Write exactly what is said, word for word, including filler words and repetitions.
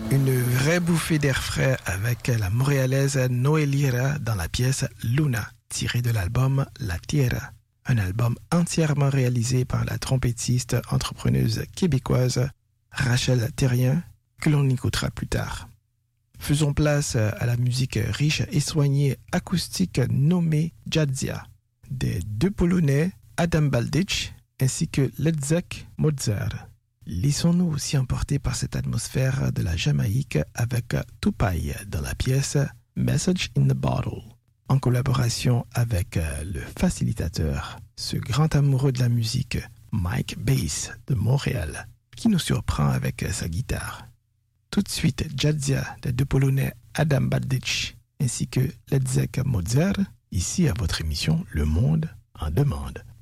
Une vraie bouffée d'air frais avec la montréalaise Noé Lira dans la pièce Luna, tirée de l'album La Tierra, un album entièrement réalisé par la trompettiste entrepreneuse québécoise Rachel Terrien, que l'on écoutera plus tard. Faisons place à la musique riche et soignée acoustique nommée Jadzia, des deux Polonais Adam Baldich ainsi que Ledzek Mozart. Laissons-nous aussi emporter par cette atmosphère de la Jamaïque avec Tupai dans la pièce Message in the Bottle, en collaboration avec le facilitateur, ce grand amoureux de la musique, Mike Bass de Montréal, qui nous surprend avec sa guitare. Tout de suite, Jadzia des deux Polonais Adam Baldich ainsi que Ledzek Mozart, ici à votre émission Le Monde en demande.